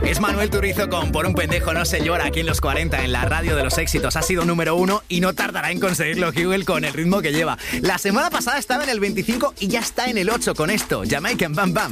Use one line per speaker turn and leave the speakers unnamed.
Es Manuel Turizo con Por un pendejo no se llora aquí en los 40 en la radio de los éxitos. Ha sido número 1 y no tardará en conseguirlo Hugel con el ritmo que lleva. La semana pasada estaba en el 25 y ya está en el 8 con esto, Jamaican Bam Bam.